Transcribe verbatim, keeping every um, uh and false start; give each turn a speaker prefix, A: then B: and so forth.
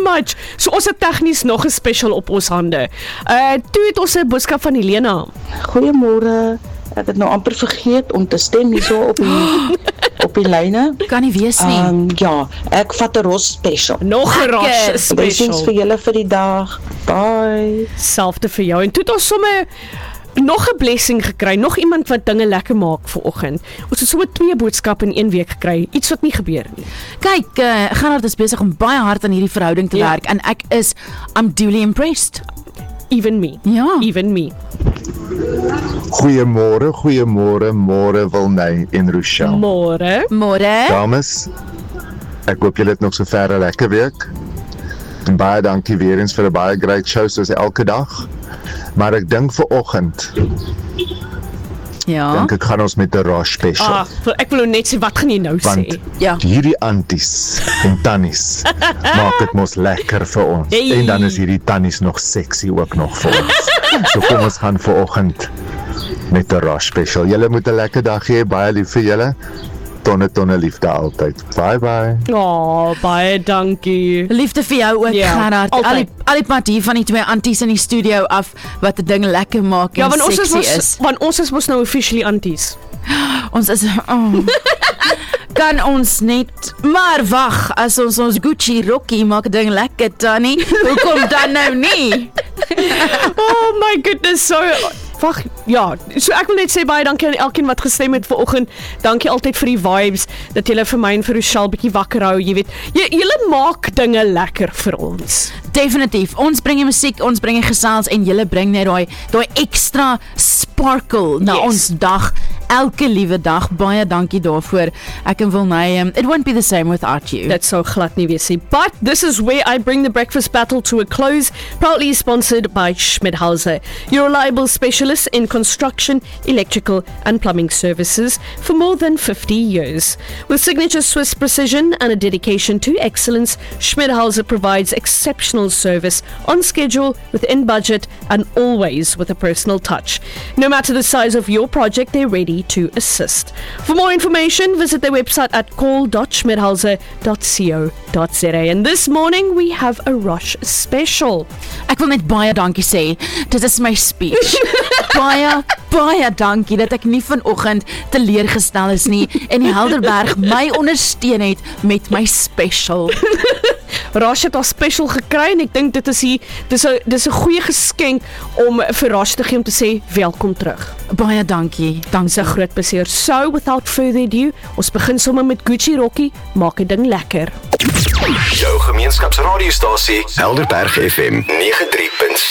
A: much. So ons het tegnies nog 'n special op ons hande. Uh, toe het ons 'n boodskap van Helena.
B: Goeiemôre. Ek het nou amper vergeet om te stem hierso op die op die lyne.
C: Kan nie wees nie.
B: Um, ja, ek vat 'n Ros special.
A: Nog 'n Ros special.
B: Blessings vir julle vir die dag. Bye.
A: Selfde vir jou. En toe het ons sommer nog 'n blessing gekry, nog iemand wat dinge lekker maak vanoggend. Ons het sommer twee boodskappe in een week gekry, iets wat nie gebeur nie.
C: Kyk, uh, Gerard is besig om baie hard aan hierdie verhouding te
A: Ja.
C: werk en ek is I'm duly impressed.
A: Even me.
C: Ja.
A: Even me.
D: Goeiemôre, goeiemôre, môre Wilney en Rochelle.
A: Môre.
C: Môre.
D: Dames, ek hoop julle het nog so ver 'n lekker week. En baie dankie weer eens vir 'n baie great show soos elke dag. Maar ek dink vir oggend,
C: Ja.
D: dink ek gaan ons met 'n Rosh special.
A: Ah, ek wil net sê, wat gaan jy nou
D: Want
A: sê?
C: Ja.
D: hierdie anties en tannies maak dit mos lekker vir ons.
A: Hey.
D: En dan is hierdie tannies nog sexy ook nog vir ons. So kom ons gaan vir oggend met 'n Rosh special. Julle moet 'n lekker dag hê, baie lief vir julle. Tonne tonne liefde altyd. Bye bye.
A: Oh, baie dankie.
C: Liefde vir jou ook,
A: Ja,
C: Gerard. Al
A: altyd.
C: die, al die pad hier van die twee anties in die studio af, wat die ding lekker maak en
A: Ja, want ons is
C: sexy
A: mos,
C: is.
A: want ons is mos nou officially aunties.
C: Ons is, oh. Kan ons net, maar wag, as ons ons Gucci rokkie maak ding lekker, Tannie, hoekom dan nou nie?
A: Oh my goodness, so wag, ja, so ek wil net sê baie dankie aan elkeen wat gestem het vanoggend. Dankie altyd vir die vibes, dat julle vir my en vir Rochelle bietjie wakker hou, jy weet. Jy, julle maak dinge lekker vir ons.
C: Definitief, ons bring die musiek, ons bring die gesels en julle bring net daai daai ekstra sparkle na
A: Yes.
C: ons dag, elke liewe dag. Baie dankie daarvoor. Ek en Wilney, um, it won't be the same without you.
A: Dit sou glad nie wees nie. But this is where I bring the breakfast battle to a close, proudly sponsored by Schmidhauser, your reliable specialist in construction, electrical and plumbing services for more than fifty years. With signature Swiss precision and a dedication to excellence, Schmidhauser provides exceptional service on schedule, within budget and always with a personal touch. No matter the size of your project, they're ready to assist. For more information, visit their website at call dot schmidhauser dot co dot za. And this morning we have a Rosh special.
C: Ek wil net baie dankie sê. Dit is my speech. baie, baie dankie dat ek nie vanoggend teleurgestel is nie en die Helderberg my ondersteun het met my special.
A: Rosh het haar special gekry en ek dink dit is hier, dis 'n dis 'n goeie geskenk om vir Rosh te gee om te sê welkom terug.
C: Baie dankie.
A: Dank se groot plesier. So without further ado, ons begin sommer met Gucci rokkie, maak 'n ding lekker.
E: Jou gemeenskapsradiostasie Helderberg F M nege drie punt